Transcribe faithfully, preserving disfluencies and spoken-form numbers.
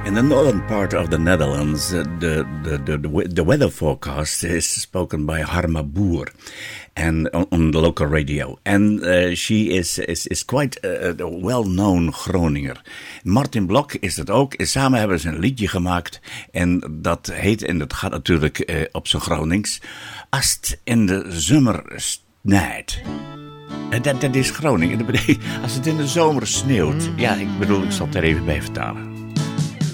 In the northern part of the Netherlands, uh, the, the, the, the weather forecast is spoken by Harma Boer and on, on the local radio. And uh, she is, is, is quite a, a well-known Groninger. Martin Blok is dat ook. Samen hebben ze een liedje gemaakt. En dat heet, en dat gaat natuurlijk uh, op zijn Gronings, Ast in de zomer snijdt. Dat, dat is Groningen. Als het in de zomer sneeuwt. Ja, ik bedoel, ik zal het er even bij vertalen.